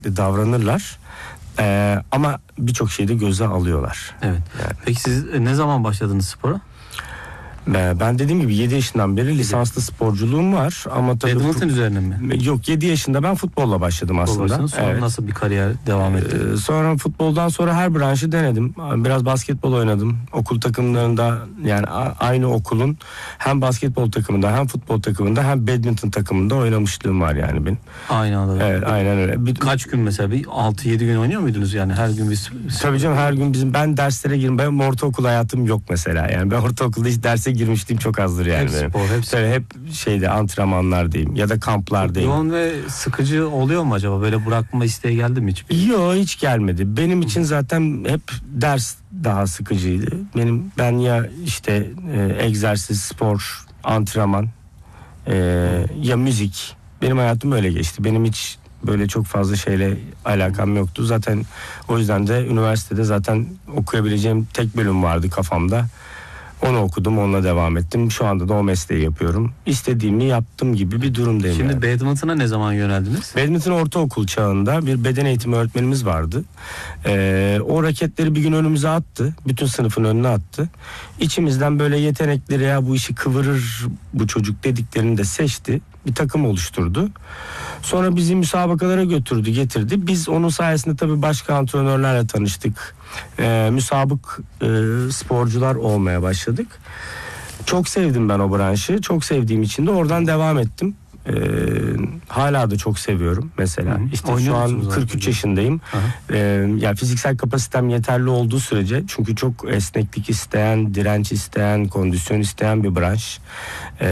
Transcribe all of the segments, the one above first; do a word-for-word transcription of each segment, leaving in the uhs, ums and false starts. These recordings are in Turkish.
davranırlar. Ee, ama birçok şeyi de göze alıyorlar. Evet. Yani. Peki siz ne zaman başladınız spora? Ben dediğim gibi yedi yaşından beri lisanslı sporculuğum var ama tabii badminton üzerine mi? Yok, yedi yaşında ben futbolla başladım Futbol aslında. Sonra evet. Nasıl bir kariyer devam etti? Ee, sonra futboldan sonra her branşı denedim. Biraz basketbol oynadım. Okul takımlarında, yani aynı okulun hem basketbol takımında hem futbol takımında hem badminton takımında oynamışlığım var yani benim. Aynı anda. Evet, aynen öyle. Bir, Kaç gün mesela? Bir altı yedi gün oynuyor muydunuz yani her gün bir? Tabii canım, her gün bizim ben derslere girdim. Benim ortaokul hayatım yok mesela. Yani ben ortaokulda hiç derse girmişliğim çok azdır yani. Hep spor, hep spor. Hep şeyde antrenmanlar diyeyim ya da kamplar diyeyim. Yoğun ve sıkıcı oluyor mu acaba? Böyle bırakma isteği geldi mi hiç? Yok, hiç gelmedi. Benim için zaten hep ders daha sıkıcıydı. Benim ben ya işte e, egzersiz, spor, antrenman e, ya müzik. Benim hayatım öyle geçti. Benim hiç böyle çok fazla şeyle alakam yoktu. Zaten o yüzden de üniversitede zaten okuyabileceğim tek bölüm vardı kafamda. Onu okudum, onunla devam ettim. Şu anda da o mesleği yapıyorum. İstediğimi yaptım gibi bir durumdayım. Şimdi yani. badminton'a ne zaman yöneldiniz? Badminton ortaokul çağında bir beden eğitimi öğretmenimiz vardı. Ee, o raketleri bir gün önümüze attı. Bütün sınıfın önüne attı. İçimizden böyle yetenekleri, ya bu işi kıvırır bu çocuk dediklerini de seçti. Bir takım oluşturdu. Sonra bizi müsabakalara götürdü, getirdi. Biz onun sayesinde tabii başka antrenörlerle tanıştık. Ee, müsabık e, sporcular olmaya başladık. Çok sevdim ben o branşı. Çok sevdiğim için de oradan devam ettim. Ee, hala da çok seviyorum mesela. Hı-hı. İşte şu an kırk üç yaşındayım. Ee, yani fiziksel kapasitem yeterli olduğu sürece, çünkü çok esneklik isteyen, direnç isteyen, kondisyon isteyen bir branş. Ee,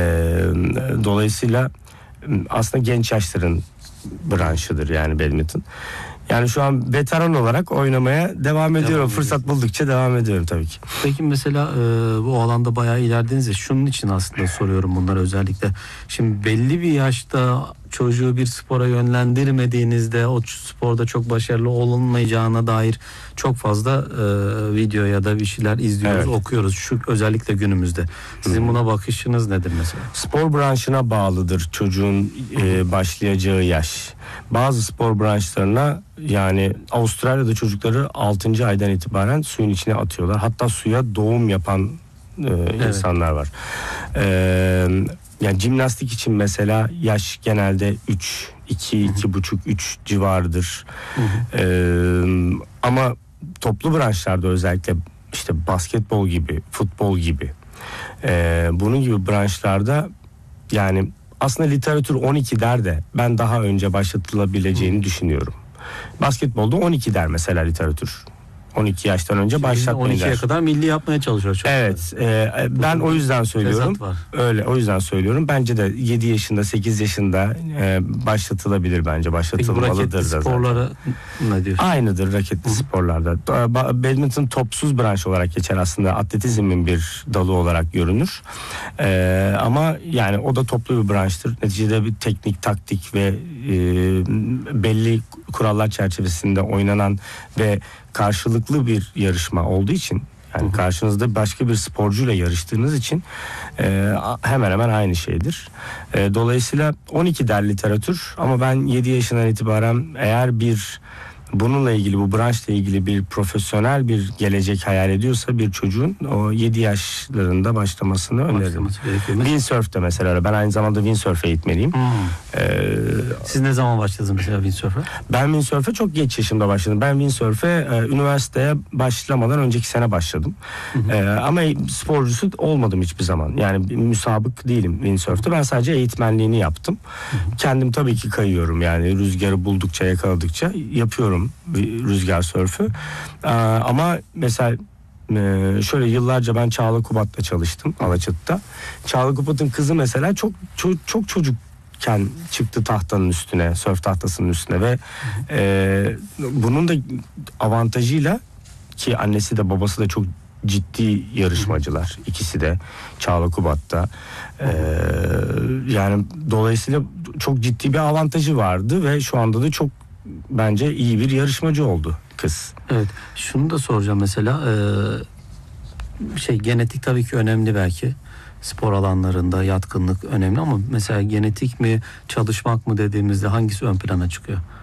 dolayısıyla aslında genç yaşların branşıdır yani badminton. Yani şu an veteran olarak oynamaya devam ediyorum. Devam Fırsat buldukça devam ediyorum tabii ki. Peki mesela e, bu alanda bayağı ilerlediniz ya, şunun için aslında soruyorum bunları özellikle. Şimdi belli bir yaşta çocuğu bir spora yönlendirmediğinizde o sporda çok başarılı olunmayacağına dair çok fazla e, video ya da bir şeyler izliyoruz, evet. okuyoruz şu özellikle günümüzde. Sizin buna bakışınız nedir mesela? Spor branşına bağlıdır çocuğun e, başlayacağı yaş. Bazı spor branşlarına, yani Avustralya'da çocukları altıncı aydan itibaren suyun içine atıyorlar. Hatta suya doğum yapan e, evet. insanlar var. Eee Yani jimnastik için mesela yaş genelde üç, iki, iki buçuk, üç civarıdır. Ee, ama toplu branşlarda özellikle işte basketbol gibi, futbol gibi, e, bunun gibi branşlarda yani aslında literatür on iki der de ben daha önce başlatılabileceğini Hı. düşünüyorum. Basketbolda on iki der mesela literatür. on iki yaştan önce başlatmayın. on ikiye kadar milli yapmaya çalışıyor. Evet. E, ben o yüzden söylüyorum. Öyle, o yüzden söylüyorum. Bence de yedi yaşında, sekiz yaşında e, başlatılabilir bence. Başlatılmalıdır. Peki bu raketli sporlara ne diyorsun? Aynıdır raketli Hı. sporlarda. Badminton topsuz branş olarak geçer aslında. Atletizmin bir dalı olarak görünür. E, ama yani o da toplu bir branştır. Neticede bir teknik, taktik ve e, belli kurallar çerçevesinde oynanan ve karşılıklı bir yarışma olduğu için, yani hı hı. karşınızda başka bir sporcuyla yarıştığınız için e, hemen hemen aynı şeydir. E, dolayısıyla on iki der literatür, ama ben yedi yaşından itibaren eğer bir bununla ilgili, bu branşla ilgili bir profesyonel bir gelecek hayal ediyorsa bir çocuğun o yedi yaşlarında başlamasını öneririm. Windsurf'te mesela, ben aynı zamanda windsurf eğitmeniyim. Hmm. Ee, Siz ne zaman başladınız mesela windsurf'a? Ben windsurf'e çok geç yaşımda başladım. Ben windsurf'e e, üniversiteye başlamadan önceki sene başladım. Hmm. E, ama sporcusu olmadım hiçbir zaman. Yani müsabık değilim windsurf'te. Ben sadece eğitmenliğini yaptım. Hmm. Kendim tabii ki kayıyorum, yani rüzgarı buldukça, yakaladıkça yapıyorum rüzgar sörfü. Ee, ama mesela e, şöyle yıllarca ben Çağla Kubat'la çalıştım Alaçatı'da. Çağla Kubat'ın kızı mesela çok çok, çok çocukken çıktı tahtanın üstüne, sörf tahtasının üstüne ve e, bunun da avantajıyla, ki annesi de babası da çok ciddi yarışmacılar. İkisi de Çağla Kubat'ta. Ee, yani dolayısıyla çok ciddi bir avantajı vardı ve şu anda da çok bence iyi bir yarışmacı oldu kız. Evet. Şunu da soracağım mesela, e, şey genetik tabii ki önemli belki. Spor alanlarında yatkınlık önemli ama mesela genetik mi, çalışmak mı dediğimizde hangisi ön plana çıkıyor?